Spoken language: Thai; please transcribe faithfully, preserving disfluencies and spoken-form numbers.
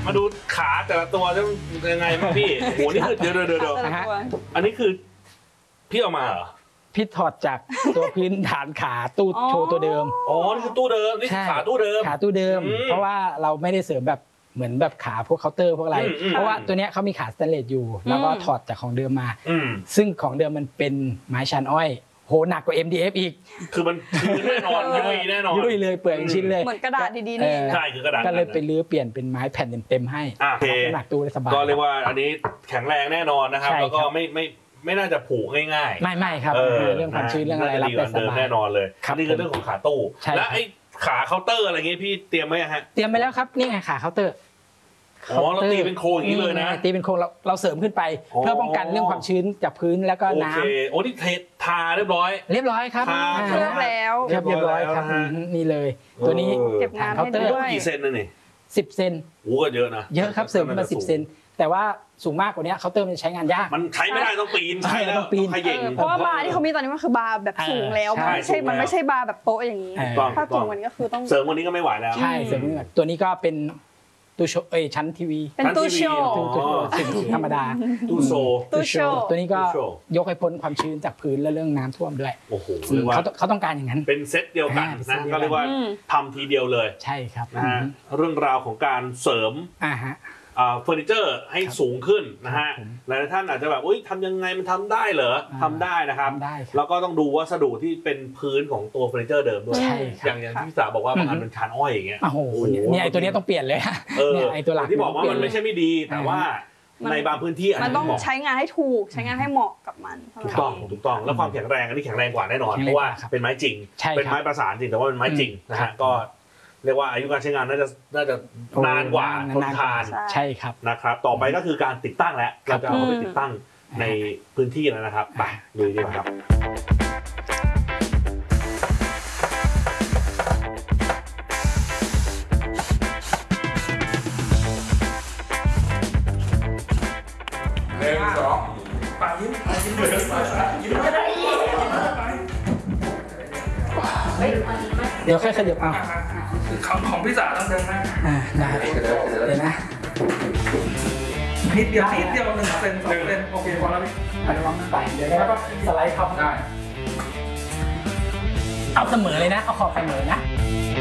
มาดูขาแต่ละตัวจะยังไงบ้างพี่โอ้โหนี่คือเดี๋ยวเดี๋ยวเดี๋ยวอันนี้คือพี่เอามาเหรอพี่ถอดจากตัวพื้นฐานขาตู้โชว์ตัวเดิมอ๋อนี่คือตู้เดิมนี่ขาตู้เดิมขาตู้เดิมเพราะว่าเราไม่ได้เสริมแบบเหมือนแบบขาพวกเคาน์เตอร์พวกอะไรเพราะว่าตัวเนี้ยเขามีขาสแตนเลสอยู่แล้วก็ถอดจากของเดิมมาซึ่งของเดิมมันเป็นไม้ชันอ้อยโหหนักกว่า เอ็ม ดี เอฟ อีกคือมันแน่นอนยุ่ยแน่นอนยุ่ยเลยเปลือยชิ้นเลยเหมือนกระดาษดีๆนี่ใช่คือกระดาษก็เลยไปรื้อเปลี่ยนเป็นไม้แผ่นเต็มๆให้หนักตู้ได้สบายก็เรียกว่าอันนี้แข็งแรงแน่นอนนะครับแล้วก็ไม่ไม่ไม่น่าจะผูกง่ายๆไม่ไม่ครับเรื่องความชื้นเรื่องอะไรรับได้สบายแน่นอนเลยนี่คือเรื่องของขาตู้และไอ้ขาเคาน์เตอร์อะไรเงี้ยพี่เตรียมไว้ฮะเตรียมไปแล้วครับนี่ไงขาเคาน์เตอร์อ๋อเราตีเป็นโครงอย่างนี้เลยนะตีเป็นโครงเราเราเสริมขึ้นไปเพื่อป้องกันเรื่องความชื้นจากพื้นแล้วก็น้ำโอเคโอ้นี่เททาเรียบร้อยเรียบร้อยครับเคลือบแล้วเรียบร้อยครับนี่เลยตัวนี้เก็บงานให้ด้วยกี่เซนนะนี่สิบเซนโอ้ก็เยอะนะเยอะครับเสริมขึ้นมาสิบเซนแต่ว่าสูงมากกว่านี้เคาน์เตอร์มันใช้งานยากมันใช้ไม่ได้ต้องปีนใช่แล้วต้องปีนขย่งเพราะว่าบาร์ที่เขามีตอนนี้มันคือบาร์แบบสูงแล้วมันไม่ใช่มันไม่ใช่บาร์แบบโป๊ะอย่างนี้ถ้าสูงกว่านี้ก็คือต้องเสริมวันนี้ก็ไม่ไหวแล้วใช่เสริมตัวนี้ก็เป็นตู้โชว์เอ้ยชั้นทีวีเป็นตู้โชว์สิ่งธรรมดาตู้โชว์ตู้โชว์ตัวนี้ก็ยกให้พ้นความชื้นจากพื้นและเรื่องน้ำท่วมด้วยโอ้โหเขาเขาต้องการอย่างนั้นเป็นเซตเดียวกันนะก็เรียกว่าทำทีเดียวเลยใช่ครับนะฮะเรื่องราวของการเสริมอ่าฮะเฟอร์นิเจอร์ให้สูงขึ้นนะฮะหลายท่านอาจจะแบบอุ้ยทำยังไงมันทำได้เหรอทำได้นะครับแล้วก็ต้องดูวัสดุที่เป็นพื้นของตัวเฟอร์นิเจอร์เดิมด้วยอย่างอย่างที่พี่สาวบอกว่าบางอันเป็นชานอ้อยอย่างเงี้ยโอ้โหเนี่ยไอตัวนี้ต้องเปลี่ยนเลยเนี่ยไอตัวหลักที่บอกว่ามันไม่ใช่ไม่ดีแต่ว่าในบางพื้นที่มันต้องใช้งานให้ถูกใช้งานให้เหมาะกับมันถูกต้องถูกต้องแล้วความแข็งแรงอันนี้แข็งแรงกว่าแน่นอนเพราะว่าเป็นไม้จริงเป็นไม้ประสานจริงแต่ว่าเป็นไม้จริงนะฮะก็เรียกว่าอายุการใช้งานน่าจะน่าจะนานกว่าทนทานใช่ครับนะครับต่อไปก็คือการติดตั้งแล้วเราจะเอาไปติดตั้งในพื้นที่แล้วนะครับไปดูดีกว่าครับหนึ่งสองปายิ้มปายิ้มเลยปายิ้มไม่ได้เดี๋ยวค่อยขยับเอาของของพี่สาวต้องเดินหน้าอ่าได้เดี๋ยวนะนิดเดียวนิดเดียวหนึ่งเซนสองเซนโอเคพอแล้วพี่ระวังไปเดี๋ยวแล้วก็สไลด์ท็อปได้เอาเสมอเลยนะเอาขอบเสมอนะ